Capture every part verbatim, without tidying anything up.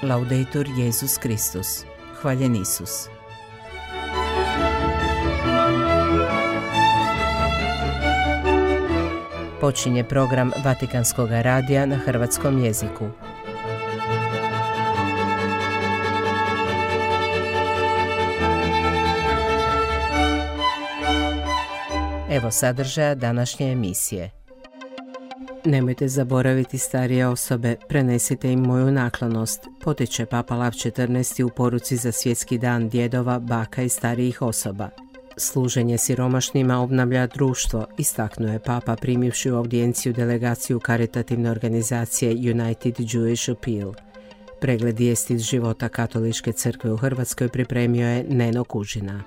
Laudetur Jesus Kristus. Hvaljen Isus. Počinje program Vatikanskog radija na hrvatskom jeziku. Evo sadržaja današnje emisije. Nemojte zaboraviti starije osobe, prenesite im moju naklonost, potiče Papa Lav četrnaesti u poruci za svjetski dan djedova, baka i starijih osoba. Služenje siromašnima obnavlja društvo, istaknuo je Papa primivši u audijenciju delegaciju karitativne organizacije United Jewish Appeal. Pregled vijesti iz života Katoličke crkve u Hrvatskoj pripremio je Neno Kužina.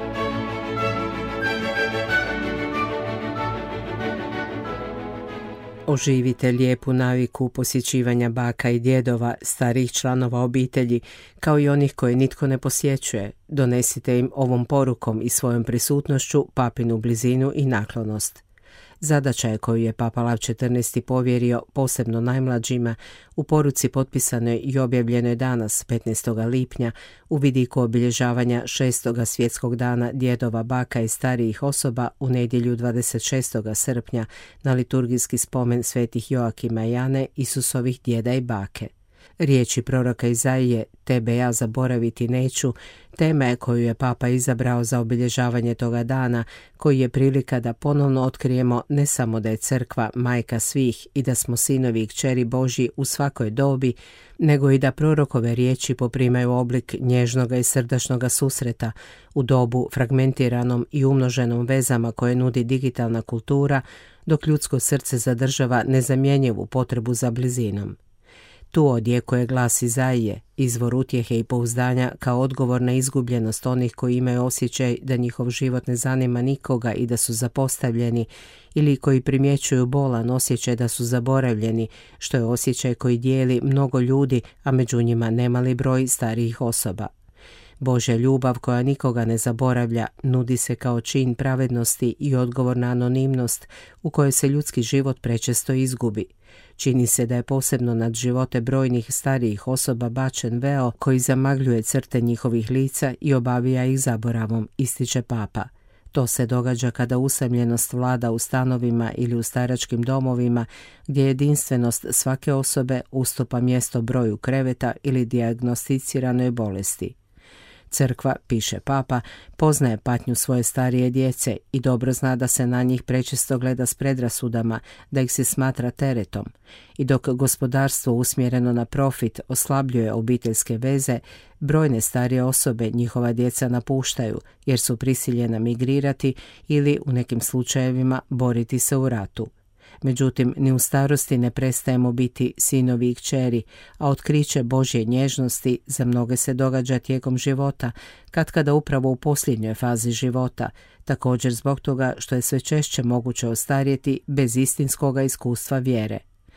Oživite lijepu naviku posjećivanja baka i djedova, starijih članova obitelji, kao i onih koje nitko ne posjećuje. Donesite im ovom porukom i svojom prisutnošću papinu blizinu i naklonost. Zadaća je koju je Papa Lav četrnaesti povjerio posebno najmlađima u poruci potpisanoj i objavljenoj danas, petnaestog lipnja, u vidiku obilježavanja šestog svjetskog dana djedova, baka i starijih osoba u nedjelju dvadeset šestog srpnja na liturgijski spomen svetih Joakima i Ane, Isusovih djeda i bake. Riječi proroka Izaije, tebe ja zaboraviti neću, tema je koju je Papa izabrao za obilježavanje toga dana, koji je prilika da ponovno otkrijemo ne samo da je crkva majka svih i da smo sinovi i kćeri Božji u svakoj dobi, nego i da prorokove riječi poprimaju oblik nježnoga i srdačnoga susreta u dobu fragmentiranom i umnoženom vezama koje nudi digitalna kultura, dok ljudsko srce zadržava nezamjenjivu potrebu za blizinom. Tu odjekuje glas Izaije, izvor utjehe i pouzdanja kao odgovor na izgubljenost onih koji imaju osjećaj da njihov život ne zanima nikoga i da su zapostavljeni, ili koji primjećuju bolan osjećaj da su zaboravljeni, što je osjećaj koji dijeli mnogo ljudi, a među njima nemali broj starijih osoba. Božja ljubav koja nikoga ne zaboravlja nudi se kao čin pravednosti i odgovor na anonimnost u kojoj se ljudski život prečesto izgubi. Čini se da je posebno nad živote brojnih starijih osoba bačen veo koji zamagljuje crte njihovih lica i obavija ih zaboravom, ističe Papa. To se događa kada usamljenost vlada u stanovima ili u staračkim domovima, gdje jedinstvenost svake osobe ustupa mjesto broju kreveta ili dijagnosticiranoj bolesti. Crkva, piše Papa, poznaje patnju svoje starije djece i dobro zna da se na njih prečesto gleda s predrasudama, da ih se smatra teretom. I dok gospodarstvo usmjereno na profit oslabljuje obiteljske veze, brojne starije osobe njihova djeca napuštaju jer su prisiljena migrirati ili u nekim slučajevima boriti se u ratu. Međutim, ni u starosti ne prestajemo biti sinovi i kćeri, a otkriće Božje nježnosti za mnoge se događa tijekom života, katkada upravo u posljednjoj fazi života, također zbog toga što je sve češće moguće ostarjeti bez istinskoga iskustva vjere.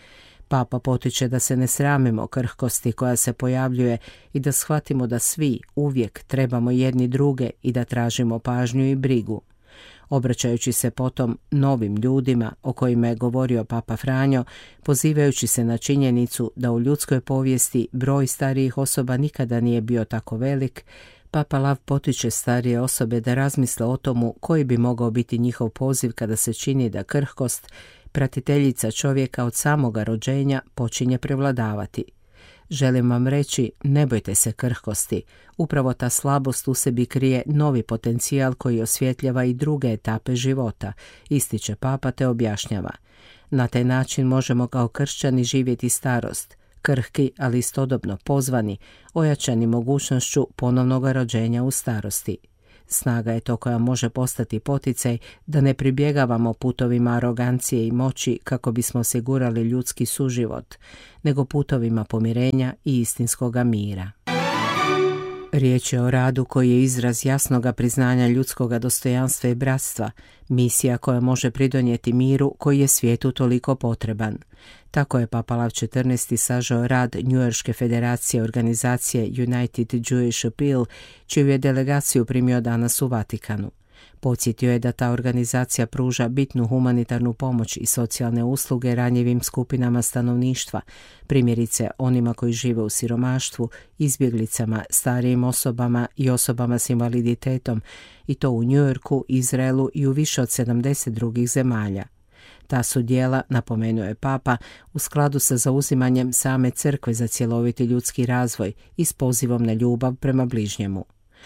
Papa potiče da se ne sramimo krhkosti koja se pojavljuje i da shvatimo da svi uvijek trebamo jedni druge i da tražimo pažnju i brigu. Obraćajući se potom novim ljudima o kojima je govorio Papa Franjo, pozivajući se na činjenicu da u ljudskoj povijesti broj starijih osoba nikada nije bio tako velik, Papa Lav potiče starije osobe da razmisle o tomu koji bi mogao biti njihov poziv kada se čini da krhkost, pratiteljica čovjeka od samoga rođenja, počinje prevladavati. Želim vam reći, ne bojte se krhkosti. Upravo ta slabost u sebi krije novi potencijal koji osvjetljava i druge etape života, ističe Papa te objašnjava. Na taj način možemo kao kršćani živjeti starost, krhki, ali istodobno pozvani, ojačani mogućnošću ponovnog rođenja u starosti. Snaga je to koja može postati poticaj da ne pribjegavamo putovima arogancije i moći kako bismo osigurali ljudski suživot, nego putovima pomirenja i istinskoga mira. Riječ je o radu koji je izraz jasnoga priznanja ljudskoga dostojanstva i bratstva, misija koja može pridonijeti miru koji je svijetu toliko potreban. Tako je Papa Lav četrnaesti sažao rad Njujorške federacije organizacije United Jewish Appeal, čiju je delegaciju primio danas u Vatikanu. Podsjetio je da ta organizacija pruža bitnu humanitarnu pomoć i socijalne usluge ranjivim skupinama stanovništva, primjerice onima koji žive u siromaštvu, izbjeglicama, starijim osobama i osobama s invaliditetom, i to u New Yorku, Izraelu i u više od sedamdeset drugih zemalja. Ta su djela, napomenuo je Papa, u skladu sa zauzimanjem same crkve za cjeloviti ljudski razvoj i s pozivom na ljubav prema bližnjemu.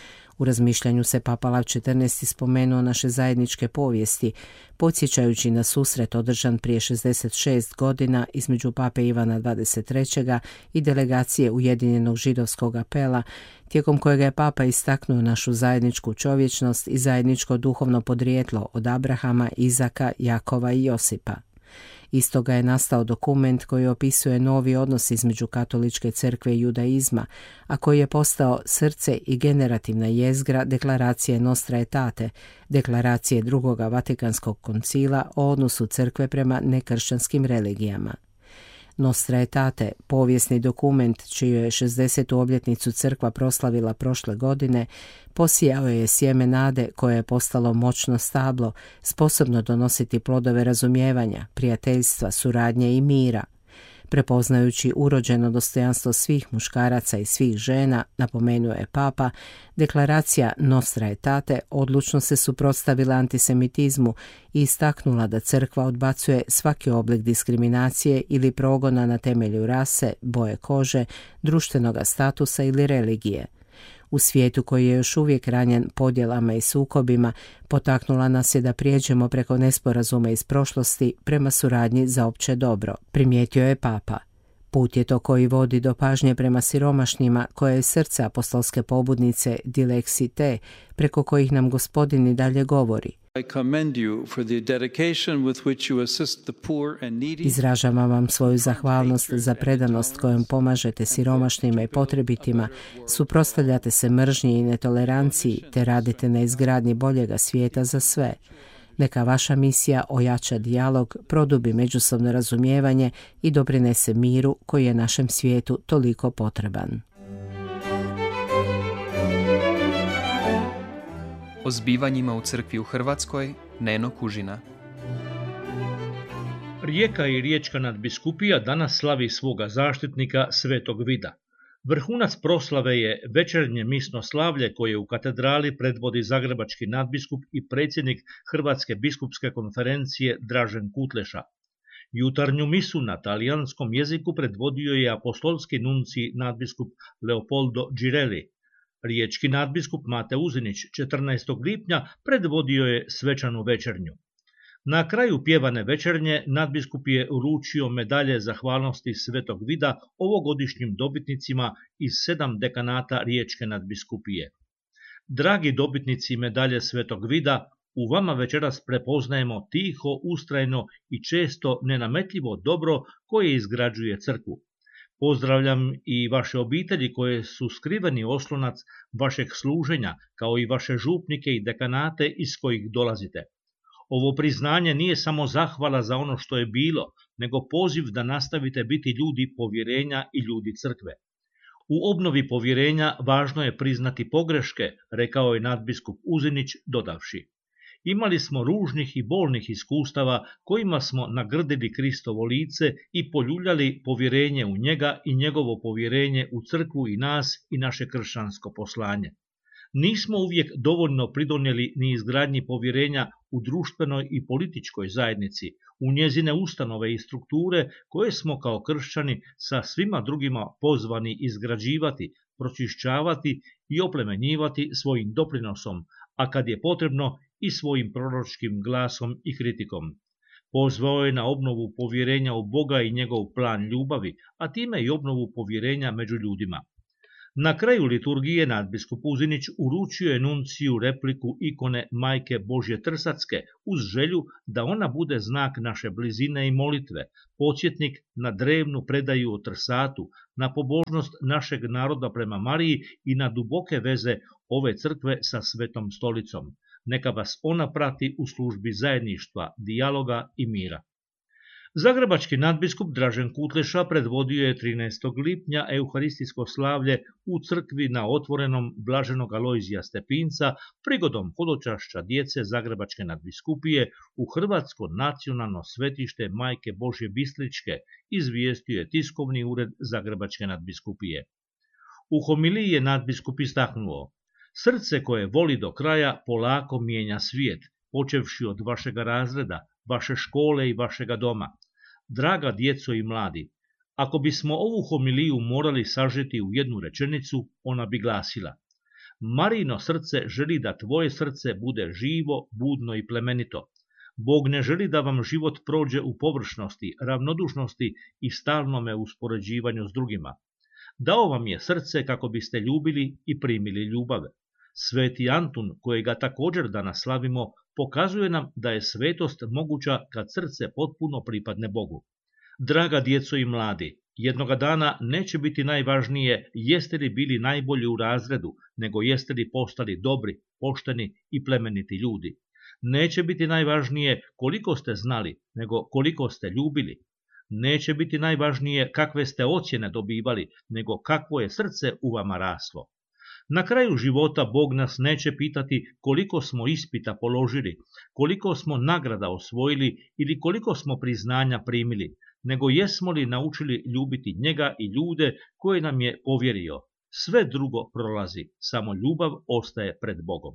U razmišljanju se Papa Lav četrnaesti spomenuo naše zajedničke povijesti, podsjećajući na susret održan prije šezdeset šest godina između Pape Ivana dvadeset trećeg i delegacije Ujedinjenog židovskog apela, tijekom kojega je Papa istaknuo našu zajedničku čovječnost i zajedničko duhovno podrijetlo od Abrahama, Izaka, Jakova i Josipa. Iz toga je nastao dokument koji opisuje novi odnos između katoličke crkve i judaizma, a koji je postao srce i generativna jezgra deklaracije Nostra Aetate, deklaracije drugoga Vatikanskog koncila o odnosu crkve prema nekršćanskim religijama. Nostra Aetate, povijesni dokument čiju je šezdesetu obljetnicu crkva proslavila prošle godine, posijao je sjeme nade koje je postalo moćno stablo, sposobno donositi plodove razumijevanja, prijateljstva, suradnje i mira. Prepoznajući urođeno dostojanstvo svih muškaraca i svih žena, napomenuo je Papa, deklaracija Nostra Aetate odlučno se suprotstavila antisemitizmu i istaknula da crkva odbacuje svaki oblik diskriminacije ili progona na temelju rase, boje kože, društvenog statusa ili religije. U svijetu koji je još uvijek ranjen podjelama i sukobima, potaknula nas je da prijeđemo preko nesporazuma iz prošlosti prema suradnji za opće dobro, primijetio je Papa. Put je to koji vodi do pažnje prema siromašnjima, koje je srce apostolske pobudnice Dilexi Te, preko kojih nam Gospodin i dalje govori. Izražavam vam svoju zahvalnost za predanost kojom pomažete siromašnima i potrebitima, suprotstavljate se mržnji i netoleranciji te radite na izgradnji boljega svijeta za sve. Neka vaša misija ojača dijalog, produbi međusobno razumijevanje i doprinese miru koji je našem svijetu toliko potreban. O zbivanjima u crkvi u Hrvatskoj, Neno Kužina. Rijeka i riječka nadbiskupija danas slavi svoga zaštitnika Svetog Vida. Vrhunac proslave je večernje misno slavlje koje u katedrali predvodi zagrebački nadbiskup i predsjednik Hrvatske biskupske konferencije Dražen Kutleša. Jutarnju misu na talijanskom jeziku predvodio je apostolski nuncij nadbiskup Leopoldo Girelli. Riječki nadbiskup Mate Uzinić četrnaestog lipnja predvodio je svečanu večernju. Na kraju pjevane večernje nadbiskup je uručio medalje zahvalnosti Svetog Vida ovogodišnjim dobitnicima iz sedam dekanata Riječke nadbiskupije. Dragi dobitnici medalje Svetog Vida, u vama večeras prepoznajemo tiho, ustrajno i često nenametljivo dobro koje izgrađuje crkvu. Pozdravljam i vaše obitelji koje su skriveni oslonac vašeg služenja, kao i vaše župnike i dekanate iz kojih dolazite. Ovo priznanje nije samo zahvala za ono što je bilo, nego poziv da nastavite biti ljudi povjerenja i ljudi crkve. U obnovi povjerenja važno je priznati pogreške, rekao je nadbiskup Uzinić dodavši. Imali smo ružnih i bolnih iskustava kojima smo nagrdili Kristovo lice i poljuljali povjerenje u njega i njegovo povjerenje u crkvu i nas i naše kršćansko poslanje. Nismo uvijek dovoljno pridonijeli ni izgradnji povjerenja u društvenoj i političkoj zajednici, u njezine ustanove i strukture koje smo kao kršćani sa svima drugima pozvani izgrađivati, pročišćavati i oplemenjivati svojim doprinosom, a kad je potrebno i svojim proročkim glasom i kritikom. Pozvao je na obnovu povjerenja u Boga i njegov plan ljubavi, a time i obnovu povjerenja među ljudima. Na kraju liturgije nadbiskup Uzinić uručio je nunciju repliku ikone Majke Božje Trsatske uz želju da ona bude znak naše blizine i molitve, podsjetnik na drevnu predaju o Trsatu, na pobožnost našeg naroda prema Mariji i na duboke veze ove crkve sa Svetom stolicom. Neka vas ona prati u službi zajedništva, dijaloga i mira. Zagrebački nadbiskup Dražen Kutleša predvodio je trinaestog lipnja euharistijsko slavlje u crkvi na otvorenom blaženog Alojzija Stepinca prigodom hodočašća djece Zagrebačke nadbiskupije u Hrvatsko nacionalno svetište Majke Božje Bistričke, izvijestio je tiskovni ured Zagrebačke nadbiskupije. U homiliji je nadbiskup istaknuo: srce koje voli do kraja polako mijenja svijet, počevši od vašega razreda, vaše škole i vašega doma. Draga djeco i mladi, ako bismo ovu homiliju morali sažeti u jednu rečenicu, ona bi glasila: Marijino srce želi da tvoje srce bude živo, budno i plemenito. Bog ne želi da vam život prođe u površnosti, ravnodušnosti i stalnome uspoređivanju s drugima. Dao vam je srce kako biste ljubili i primili ljubav. Sveti Antun, kojega također danas slavimo, pokazuje nam da je svetost moguća kad srce potpuno pripadne Bogu. Draga djeco i mladi, jednoga dana neće biti najvažnije jeste li bili najbolji u razredu, nego jeste li postali dobri, pošteni i plemeniti ljudi. Neće biti najvažnije koliko ste znali, nego koliko ste ljubili. Neće biti najvažnije kakve ste ocjene dobivali, nego kakvo je srce u vama raslo. Na kraju života Bog nas neće pitati koliko smo ispita položili, koliko smo nagrada osvojili ili koliko smo priznanja primili, nego jesmo li naučili ljubiti njega i ljude koje nam je povjerio. Sve drugo prolazi, samo ljubav ostaje pred Bogom.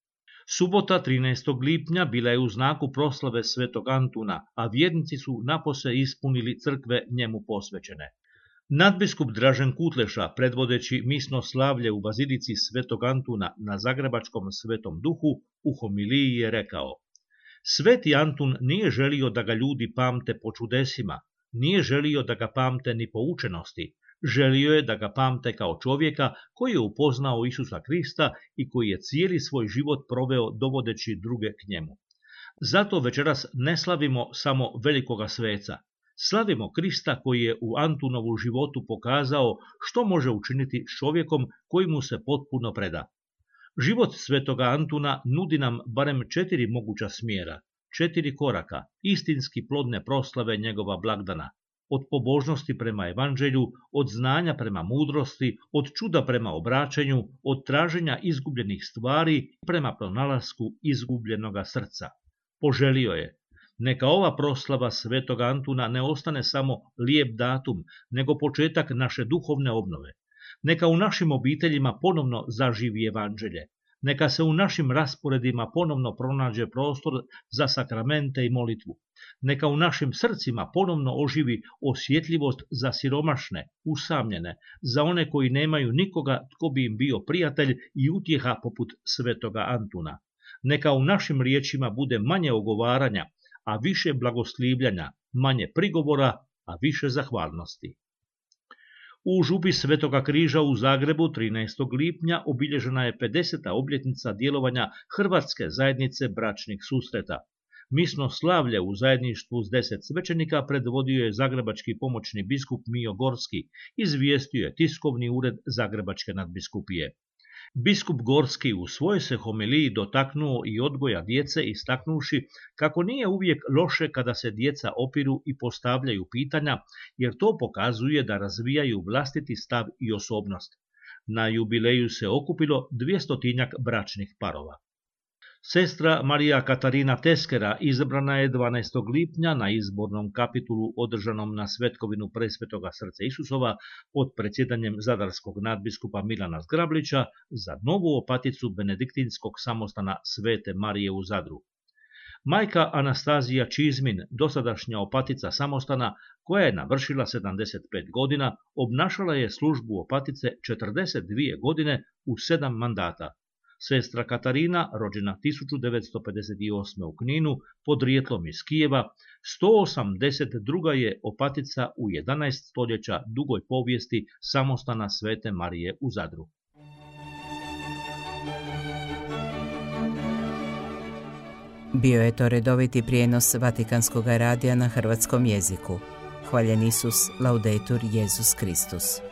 Subota trinaestog lipnja bila je u znaku proslave svetog Antuna, a vjernici su napose ispunili crkve njemu posvećene. Nadbiskup Dražen Kutleša, predvodeći misno slavlje u bazilici svetog Antuna na Zagrebačkom Svetom Duhu, u homiliji je rekao: Sveti Antun nije želio da ga ljudi pamte po čudesima, nije želio da ga pamte ni po učenosti, želio je da ga pamte kao čovjeka koji je upoznao Isusa Krista i koji je cijeli svoj život proveo dovodeći druge k njemu. Zato večeras ne slavimo samo velikoga sveca, slavimo Krista koji je u Antunovu životu pokazao što može učiniti s čovjekom koji mu se potpuno preda. Život svetoga Antuna nudi nam barem četiri moguća smjera, četiri koraka, istinski plodne proslave njegova blagdana. Od pobožnosti prema evanđelju, od znanja prema mudrosti, od čuda prema obraćanju, od traženja izgubljenih stvari prema pronalasku izgubljenoga srca. Poželio je: neka ova proslava svetoga Antuna ne ostane samo lijep datum, nego početak naše duhovne obnove. Neka u našim obiteljima ponovno zaživi evanđelje. Neka se u našim rasporedima ponovno pronađe prostor za sakramente i molitvu. Neka u našim srcima ponovno oživi osjetljivost za siromašne, usamljene, za one koji nemaju nikoga tko bi im bio prijatelj i utjeha poput svetoga Antuna. Neka u našim riječima bude manje ogovaranja, a više blagoslivljanja, manje prigovora, a više zahvalnosti. U župi Svetoga križa u Zagrebu trinaestog lipnja obilježena je pedeseta obljetnica djelovanja Hrvatske zajednice bračnih susreta. Misno slavlje u zajedništvu s deset svećenika predvodio je zagrebački pomoćni biskup Mijo Gorski, izvijestio je tiskovni ured Zagrebačke nadbiskupije. Biskup Gorski u svojoj se homiliji dotaknuo i odgoja djece, istaknuvši kako nije uvijek loše kada se djeca opiru i postavljaju pitanja, jer to pokazuje da razvijaju vlastiti stav i osobnost. Na jubileju se okupilo dvjestotinjak bračnih parova. Sestra Marija Katarina Teskera izabrana je dvanaestog lipnja na izbornom kapitulu održanom na Svetkovinu Presvetoga Srca Isusova pod predsjedanjem zadarskog nadbiskupa Milana Zgrablića za novu opaticu benediktinskog samostana Svete Marije u Zadru. Majka Anastazija Čizmin, dosadašnja opatica samostana, koja je navršila sedamdeset pet godina, obnašala je službu opatice četrdeset dvije godine u sedam mandata. Sestra Katarina, rođena tisuću devetsto pedeset osme. u Kninu, podrijetlom iz Kijeva, sto osamdeset druga je opatica u jedanaest stoljeća dugoj povijesti samostana Svete Marije u Zadru. Bio je to redoviti prijenos Vatikanskog radija na hrvatskom jeziku. Hvaljen Isus, laudetur Jesus Kristus.